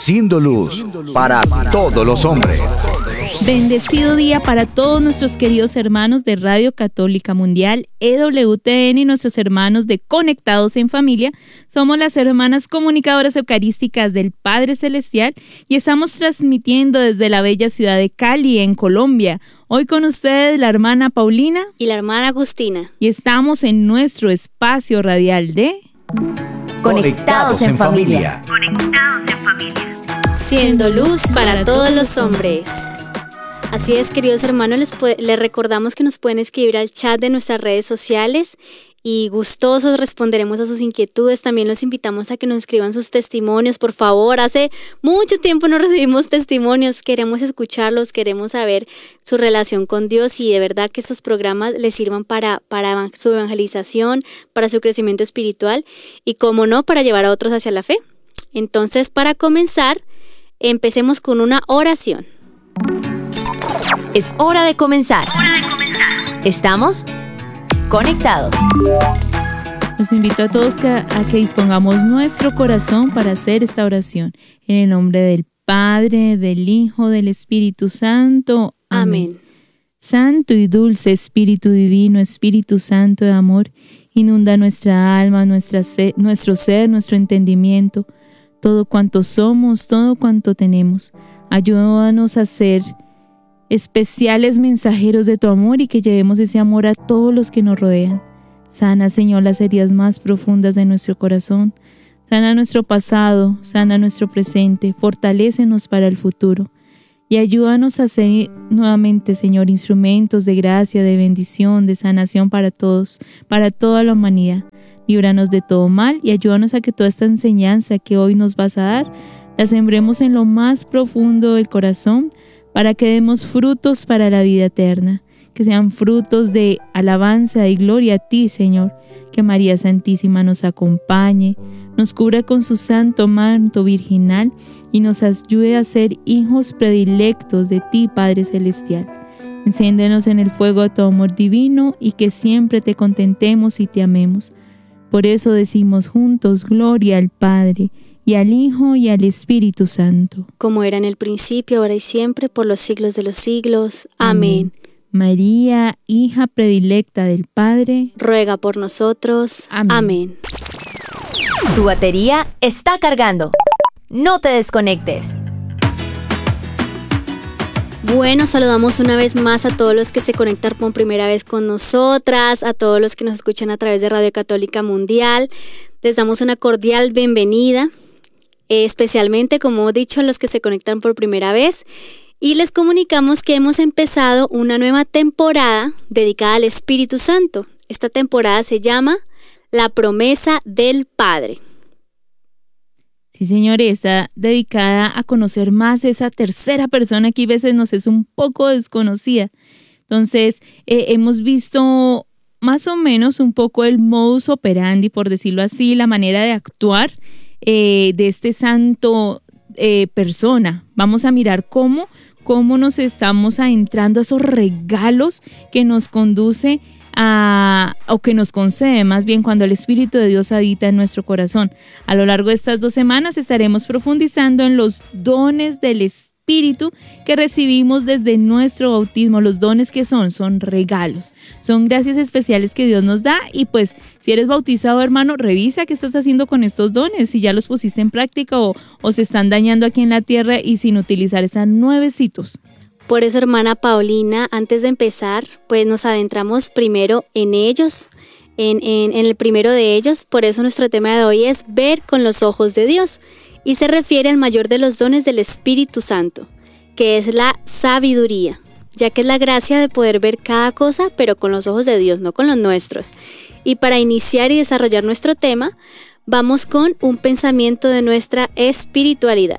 siendo luz para todos los hombres. Bendecido día para todos nuestros queridos hermanos de Radio Católica Mundial, EWTN y nuestros hermanos de Conectados en Familia. Somos las hermanas comunicadoras eucarísticas del Padre Celestial y estamos transmitiendo desde la bella ciudad de Cali, en Colombia. Hoy con ustedes la hermana Paulina y la hermana Agustina. Y estamos en nuestro espacio radial de Conectados en Familia. Conectados en Familia. Siendo luz para todos los hombres. Así es, queridos hermanos, les recordamos que nos pueden escribir al chat de nuestras redes sociales y gustosos responderemos a sus inquietudes. También los invitamos a que nos escriban sus testimonios, por favor. Hace mucho tiempo no recibimos testimonios, queremos escucharlos, queremos saber su relación con Dios y de verdad que estos programas les sirvan para su evangelización, para su crecimiento espiritual y, como no, para llevar a otros hacia la fe. Entonces, para comenzar, empecemos con una oración. Es hora de comenzar. Estamos conectados. Los invito a todos a que dispongamos nuestro corazón para hacer esta oración. En el nombre del Padre, del Hijo, del Espíritu Santo. Amén. Santo y dulce Espíritu Divino, Espíritu Santo de amor, inunda nuestra alma, nuestro ser, nuestro entendimiento, todo cuanto somos, todo cuanto tenemos. Ayúdanos a ser especiales mensajeros de tu amor y que llevemos ese amor a todos los que nos rodean. Sana, Señor, las heridas más profundas de nuestro corazón. Sana nuestro pasado, sana nuestro presente, fortalécenos para el futuro. Y ayúdanos a ser nuevamente, Señor, instrumentos de gracia, de bendición, de sanación para todos, para toda la humanidad. Líbranos de todo mal y ayúdanos a que toda esta enseñanza que hoy nos vas a dar, la sembremos en lo más profundo del corazón, para que demos frutos para la vida eterna, que sean frutos de alabanza y gloria a ti, Señor. Que María Santísima nos acompañe, nos cubra con su santo manto virginal y nos ayude a ser hijos predilectos de ti, Padre Celestial. Enciéndenos en el fuego de tu amor divino y que siempre te contentemos y te amemos. Por eso decimos juntos, gloria al Padre, y al Hijo y al Espíritu Santo. Como era en el principio, ahora y siempre, por los siglos de los siglos. Amén. María, hija predilecta del Padre, ruega por nosotros. Amén. Tu batería está cargando. No te desconectes. Bueno, saludamos una vez más a todos los que se conectan por primera vez con nosotras, a todos los que nos escuchan a través de Radio Católica Mundial. Les damos una cordial bienvenida. Especialmente, como hemos dicho, a los que se conectan por primera vez, y les comunicamos que hemos empezado una nueva temporada dedicada al Espíritu Santo. Esta temporada se llama La Promesa del Padre. Sí, señores, está dedicada a conocer más esa tercera persona que a veces nos es un poco desconocida. Entonces, hemos visto más o menos un poco el modus operandi, por decirlo así, la manera de actuar de este santo persona. Vamos a mirar cómo nos estamos adentrando a esos regalos que nos conduce o que nos concede más bien cuando el Espíritu de Dios habita en nuestro corazón. A lo largo de estas 2 semanas estaremos profundizando en los dones del Espíritu que recibimos desde nuestro bautismo. Los dones que son regalos, son gracias especiales que Dios nos da. Y pues si eres bautizado, hermano, revisa qué estás haciendo con estos dones, si ya los pusiste en práctica o se están dañando aquí en la tierra y sin utilizar, están nuevecitos. Por eso, hermana Paulina, antes de empezar, pues nos adentramos primero en ellos, en el primero de ellos. Por eso nuestro tema de hoy es ver con los ojos de Dios. Y se refiere al mayor de los dones del Espíritu Santo, que es la sabiduría, ya que es la gracia de poder ver cada cosa, pero con los ojos de Dios, no con los nuestros. Y para iniciar y desarrollar nuestro tema, vamos con un pensamiento de nuestra espiritualidad.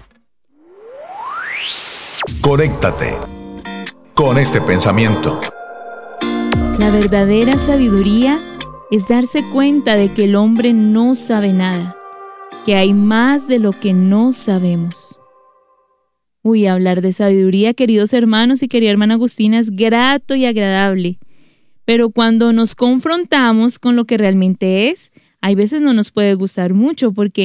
Conéctate con este pensamiento. La verdadera sabiduría es darse cuenta de que el hombre no sabe nada, que hay más de lo que no sabemos. Hablar de sabiduría, queridos hermanos y querida hermana Agustina, es grato y agradable, pero cuando nos confrontamos con lo que realmente es, hay veces no nos puede gustar mucho, porque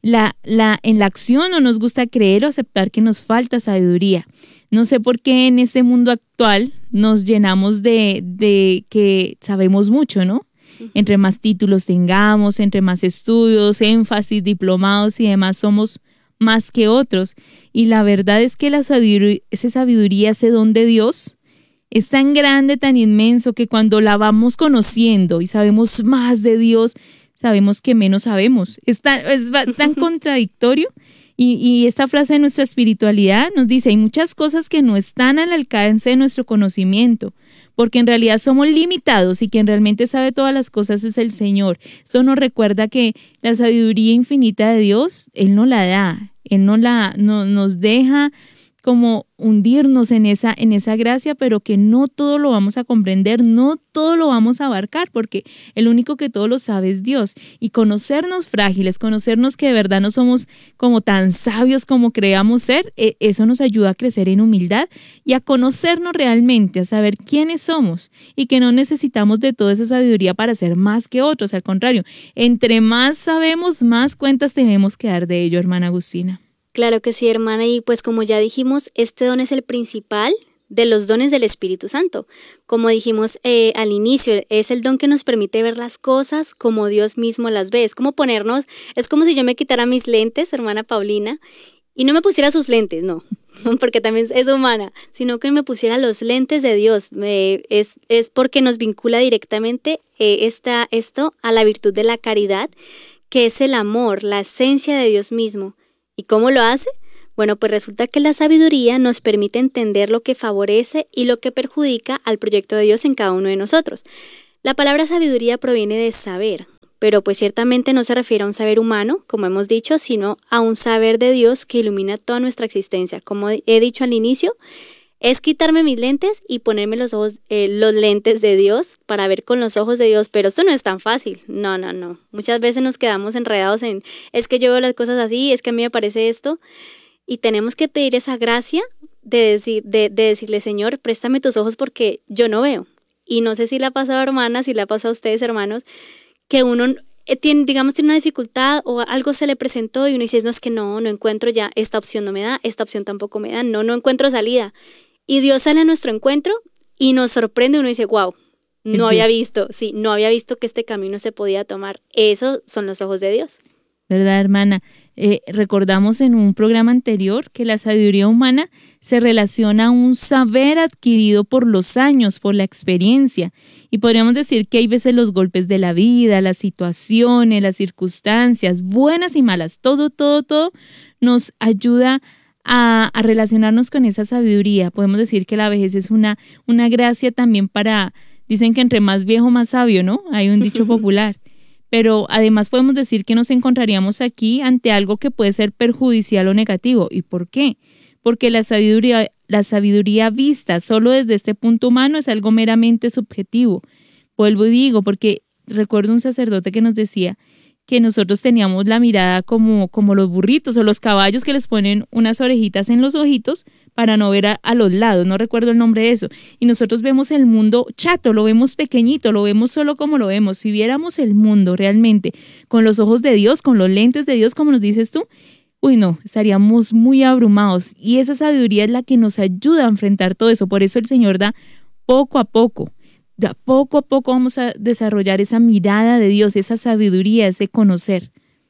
En la acción no nos gusta creer o aceptar que nos falta sabiduría. No sé por qué en este mundo actual nos llenamos de que sabemos mucho, ¿no? Entre más títulos tengamos, entre más estudios, énfasis, diplomados y demás, somos más que otros. Y la verdad es que esa sabiduría, ese don de Dios, es tan grande, tan inmenso, que cuando la vamos conociendo y sabemos más de Dios, sabemos que menos sabemos. Es tan contradictorio. Y esta frase de nuestra espiritualidad nos dice, hay muchas cosas que no están al alcance de nuestro conocimiento, porque en realidad somos limitados y quien realmente sabe todas las cosas es el Señor. Esto nos recuerda que la sabiduría infinita de Dios, Él no la da, Él no nos deja como hundirnos en esa gracia, pero que no todo lo vamos a comprender, no todo lo vamos a abarcar, porque el único que todo lo sabe es Dios. Y conocernos frágiles, conocernos que de verdad no somos como tan sabios como creamos ser, eso nos ayuda a crecer en humildad y a conocernos realmente, a saber quiénes somos y que no necesitamos de toda esa sabiduría para ser más que otros. Al contrario, entre más sabemos, más cuentas tenemos que dar de ello, hermana Agustina. Claro que sí, hermana, y pues como ya dijimos, este don es el principal de los dones del Espíritu Santo. Como dijimos al inicio, es el don que nos permite ver las cosas como Dios mismo las ve. Es como si yo me quitara mis lentes, hermana Paulina, y no me pusiera sus lentes, no, porque también es humana, sino que me pusiera los lentes de Dios. Es porque nos vincula directamente esto a la virtud de la caridad, que es el amor, la esencia de Dios mismo. ¿Y cómo lo hace? Bueno, pues resulta que la sabiduría nos permite entender lo que favorece y lo que perjudica al proyecto de Dios en cada uno de nosotros. La palabra sabiduría proviene de saber, pero pues ciertamente no se refiere a un saber humano, como hemos dicho, sino a un saber de Dios que ilumina toda nuestra existencia. Como he dicho al inicio, es quitarme mis lentes y ponerme los lentes de Dios para ver con los ojos de Dios, pero esto no es tan fácil, no. Muchas veces nos quedamos enredados en, es que yo veo las cosas así, es que a mí me parece esto, y tenemos que pedir esa gracia de decirle, Señor, préstame tus ojos porque yo no veo. Y no sé si le ha pasado, hermanas, si le ha pasado a ustedes, hermanos, que uno tiene una dificultad o algo se le presentó y uno dice, no, es que no encuentro ya, esta opción no me da, esta opción tampoco me da, no encuentro salida. Y Dios sale a nuestro encuentro y nos sorprende, uno dice, wow, no había visto que este camino se podía tomar. Esos son los ojos de Dios. ¿Verdad, hermana? Recordamos en un programa anterior que la sabiduría humana se relaciona a un saber adquirido por los años, por la experiencia. Y podríamos decir que hay veces los golpes de la vida, las situaciones, las circunstancias, buenas y malas, todo nos ayuda a relacionarnos con esa sabiduría. Podemos decir que la vejez es una gracia también dicen que entre más viejo más sabio, ¿no? Hay un dicho popular. Pero además podemos decir que nos encontraríamos aquí ante algo que puede ser perjudicial o negativo. ¿Y por qué? Porque la sabiduría vista solo desde este punto humano es algo meramente subjetivo. Vuelvo y digo, porque recuerdo un sacerdote que nos decía que nosotros teníamos la mirada como los burritos o los caballos que les ponen unas orejitas en los ojitos para no ver a los lados, no recuerdo el nombre de eso. Y nosotros vemos el mundo chato, lo vemos pequeñito, lo vemos solo como lo vemos. Si viéramos el mundo realmente con los ojos de Dios, con los lentes de Dios, como nos dices tú, no, estaríamos muy abrumados. Y esa sabiduría es la que nos ayuda a enfrentar todo eso. Por eso el Señor da poco a poco. Poco a poco vamos a desarrollar esa mirada de Dios, esa sabiduría, ese conocer.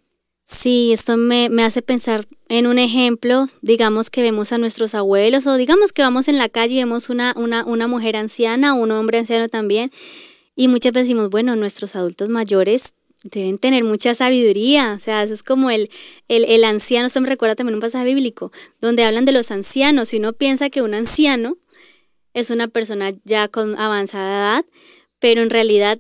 Sí, esto me hace pensar en un ejemplo, digamos que vemos a nuestros abuelos o digamos que vamos en la calle y vemos una mujer anciana o un hombre anciano también y muchas veces decimos, bueno, nuestros adultos mayores deben tener mucha sabiduría, o sea, eso es como el anciano. Esto me recuerda también un pasaje bíblico donde hablan de los ancianos y uno piensa que un anciano es una persona ya con avanzada edad, pero en realidad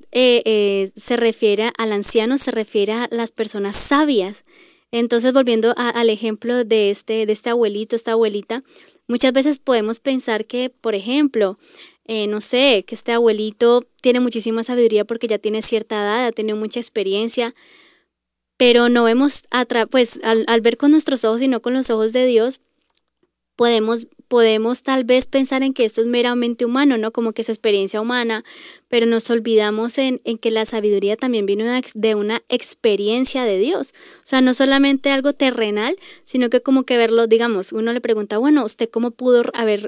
se refiere al anciano, se refiere a las personas sabias. Entonces, volviendo al ejemplo de este abuelito, esta abuelita, muchas veces podemos pensar que, por ejemplo, no sé, que este abuelito tiene muchísima sabiduría porque ya tiene cierta edad, ha tenido mucha experiencia, pero no vemos, pues al ver con nuestros ojos y no con los ojos de Dios, podemos tal vez pensar en que esto es meramente humano, ¿no? Como que es experiencia humana, pero nos olvidamos en que la sabiduría también viene de una experiencia de Dios. O sea, no solamente algo terrenal, sino que como que verlo, digamos, uno le pregunta, bueno, ¿usted cómo pudo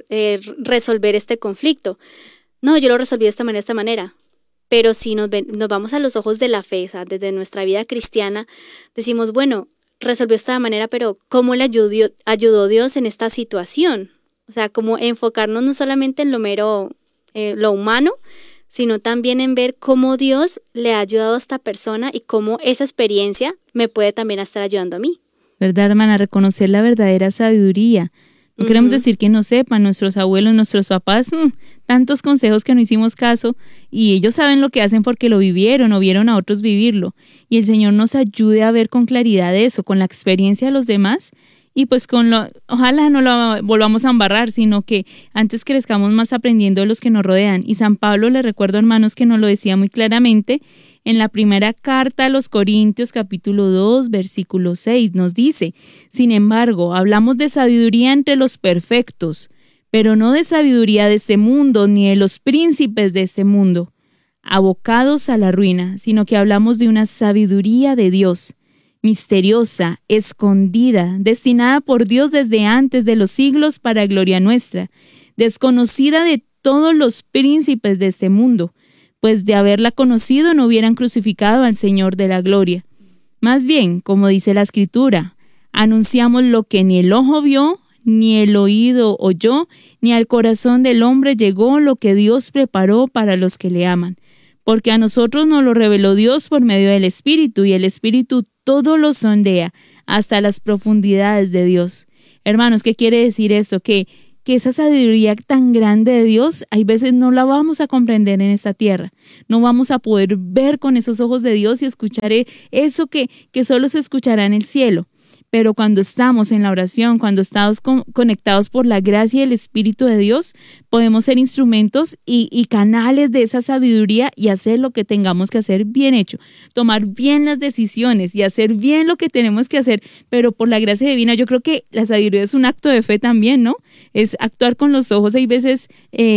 resolver este conflicto? No, yo lo resolví de esta manera. Pero si nos vamos a los ojos de la fe, o sea, desde nuestra vida cristiana, decimos, bueno, resolvió de esta manera, pero ¿cómo le ayudó Dios en esta situación? O sea, como enfocarnos no solamente en lo mero, lo humano, sino también en ver cómo Dios le ha ayudado a esta persona y cómo esa experiencia me puede también estar ayudando a mí. ¿Verdad, hermana? Reconocer la verdadera sabiduría. No queremos decir que no sepan nuestros abuelos, nuestros papás, tantos consejos que no hicimos caso, y ellos saben lo que hacen porque lo vivieron o vieron a otros vivirlo. Y el Señor nos ayude a ver con claridad eso, con la experiencia de los demás, y pues ojalá no lo volvamos a embarrar, sino que antes crezcamos más aprendiendo de los que nos rodean. Y San Pablo, le recuerdo, hermanos, que nos lo decía muy claramente en la primera carta a los Corintios, capítulo 2, versículo 6, nos dice: sin embargo, hablamos de sabiduría entre los perfectos, pero no de sabiduría de este mundo, ni de los príncipes de este mundo, abocados a la ruina, sino que hablamos de una sabiduría de Dios, misteriosa, escondida, destinada por Dios desde antes de los siglos para gloria nuestra, desconocida de todos los príncipes de este mundo, pues de haberla conocido no hubieran crucificado al Señor de la gloria. Más bien, como dice la Escritura, anunciamos lo que ni el ojo vio, ni el oído oyó, ni al corazón del hombre llegó lo que Dios preparó para los que le aman. Porque a nosotros nos lo reveló Dios por medio del Espíritu, y el Espíritu todo lo sondea hasta las profundidades de Dios. Hermanos, ¿qué quiere decir esto? Que esa sabiduría tan grande de Dios, hay veces no la vamos a comprender en esta tierra. No vamos a poder ver con esos ojos de Dios y escuchar eso que solo se escuchará en el cielo. Pero cuando estamos en la oración, cuando estamos conectados por la gracia y el Espíritu de Dios, podemos ser instrumentos y canales de esa sabiduría y hacer lo que tengamos que hacer bien hecho, tomar bien las decisiones y hacer bien lo que tenemos que hacer, pero por la gracia divina. Yo creo que la sabiduría es un acto de fe también, ¿no? Es actuar con los ojos, hay veces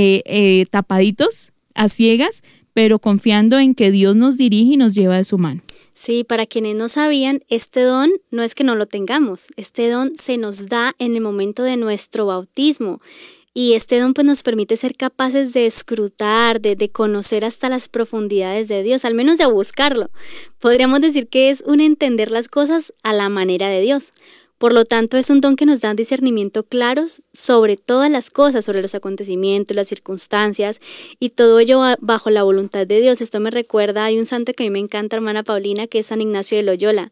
tapaditos, a ciegas, pero confiando en que Dios nos dirige y nos lleva de su mano. Sí, para quienes no sabían, este don no es que no lo tengamos, este don se nos da en el momento de nuestro bautismo, y este don pues nos permite ser capaces de escrutar, de conocer hasta las profundidades de Dios, al menos de buscarlo. Podríamos decir que es un entender las cosas a la manera de Dios. Por lo tanto, es un don que nos da discernimiento claros sobre todas las cosas, sobre los acontecimientos, las circunstancias, y todo ello bajo la voluntad de Dios. Esto me recuerda, hay un santo que a mí me encanta, hermana Paulina, que es San Ignacio de Loyola.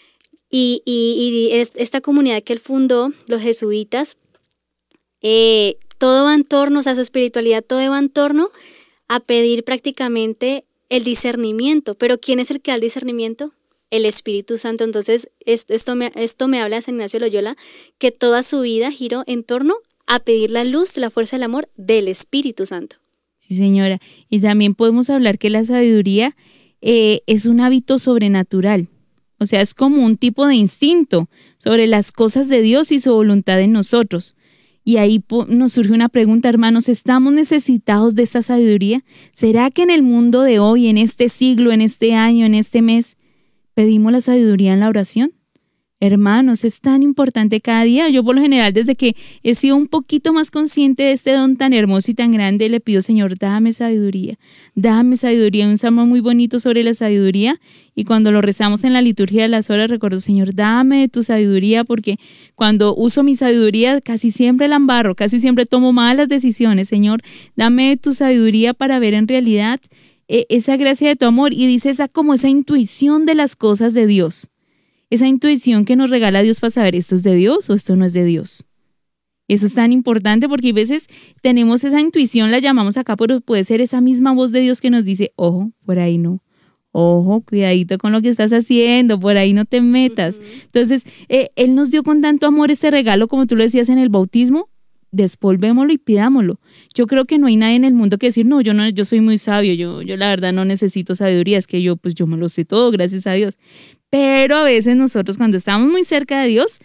Y esta comunidad que él fundó, los jesuitas, todo va en torno, o sea, su espiritualidad, todo va en torno a pedir prácticamente el discernimiento. Pero ¿quién es el que da el discernimiento? El Espíritu Santo. Entonces, esto me habla de San Ignacio de Loyola, que toda su vida giró en torno a pedir la luz, la fuerza del amor del Espíritu Santo. Sí, señora. Y también podemos hablar que la sabiduría es un hábito sobrenatural. O sea, es como un tipo de instinto sobre las cosas de Dios y su voluntad en nosotros. Y ahí nos surge una pregunta, hermanos: ¿estamos necesitados de esta sabiduría? ¿Será que en el mundo de hoy, en este siglo, en este año, en este mes, pedimos la sabiduría en la oración? Hermanos, es tan importante cada día. Yo por lo general, desde que he sido un poquito más consciente de este don tan hermoso y tan grande, le pido: Señor, dame sabiduría, dame sabiduría. Un salmo muy bonito sobre la sabiduría, y cuando lo rezamos en la liturgia de las horas, recuerdo: Señor, dame tu sabiduría, porque cuando uso mi sabiduría casi siempre la embarro, casi siempre tomo malas decisiones. Señor, dame tu sabiduría para ver en realidad esa gracia de tu amor. Y dice esa intuición de las cosas de Dios. Esa intuición que nos regala Dios para saber esto es de Dios o esto no es de Dios. Eso es tan importante, porque a veces tenemos esa intuición, la llamamos acá, pero puede ser esa misma voz de Dios que nos dice: ojo, por ahí no. Ojo, cuidadito con lo que estás haciendo, por ahí no te metas. Entonces, Él nos dio con tanto amor este regalo, como tú lo decías en el bautismo. Despolvémoslo y pidámoslo. Yo creo que no hay nadie en el mundo que decir: no, yo soy muy sabio, yo la verdad no necesito sabiduría, es que yo me lo sé todo, gracias a Dios. Pero a veces nosotros, cuando estamos muy cerca de Dios,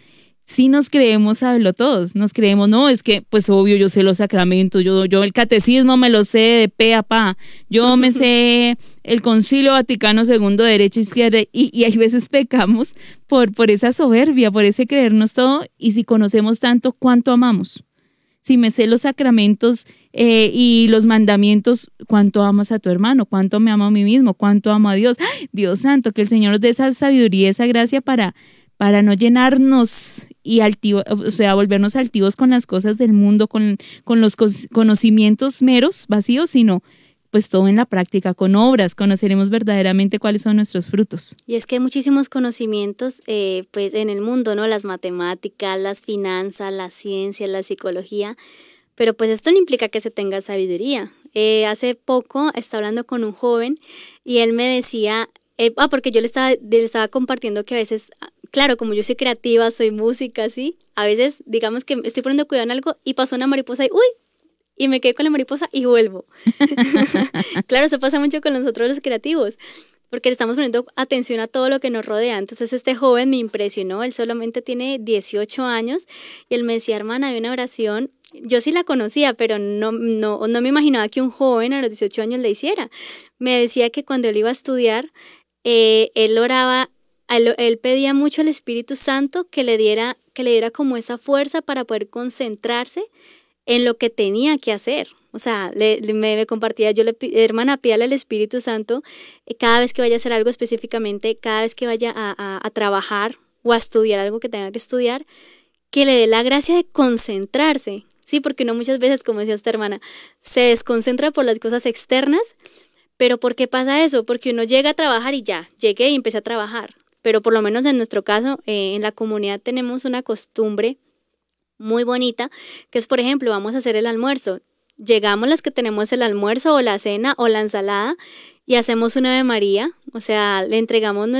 sí nos creemos saberlo todos, nos creemos, no, es que pues obvio yo sé los sacramentos, yo el catecismo me lo sé de pe a pa, yo me sé el Concilio Vaticano II derecha, izquierda, y hay veces pecamos por esa soberbia, por ese creernos todo, y si conocemos tanto, ¿cuánto amamos? Si me sé los sacramentos y los mandamientos, ¿cuánto amas a tu hermano? ¿Cuánto me amo a mí mismo? ¿Cuánto amo a Dios? ¡Ay, Dios santo! Que el Señor nos dé esa sabiduría, esa gracia para no llenarnos y volvernos altivos con las cosas del mundo, con los conocimientos meros, vacíos, sino pues todo en la práctica, con obras, conoceremos verdaderamente cuáles son nuestros frutos. Y es que hay muchísimos conocimientos pues en el mundo, ¿no? Las matemáticas, las finanzas, la ciencia, la psicología, pero pues esto no implica que se tenga sabiduría. Hace poco estaba hablando con un joven y él me decía, porque yo le estaba compartiendo que a veces, claro, como yo soy creativa, soy música, ¿sí? A veces, digamos que estoy poniendo cuidado en algo y pasó una mariposa y ¡uy! Y me quedé con la mariposa y vuelvo. Claro, eso pasa mucho con nosotros los creativos, porque le estamos poniendo atención a todo lo que nos rodea. Entonces este joven me impresionó, él solamente tiene 18 años y él me decía, hermana, hay una oración, yo sí la conocía, pero no me imaginaba que un joven a los 18 años la hiciera. Me decía que cuando él iba a estudiar, él oraba, él pedía mucho al Espíritu Santo que le diera como esa fuerza para poder concentrarse en lo que tenía que hacer. O sea, me compartía, hermana, pídale al Espíritu Santo cada vez que vaya a hacer algo específicamente, cada vez que vaya a trabajar o a estudiar algo que tenga que estudiar, que le dé la gracia de concentrarse, ¿sí? Porque no muchas veces, como decía esta hermana, se desconcentra por las cosas externas, pero ¿por qué pasa eso? Porque uno llega a trabajar y ya, llegué y empecé a trabajar, pero por lo menos en nuestro caso, en la comunidad tenemos una costumbre muy bonita, que es, por ejemplo, vamos a hacer el almuerzo. Llegamos las que tenemos el almuerzo o la cena o la ensalada y hacemos una Ave María, o sea, le entregamos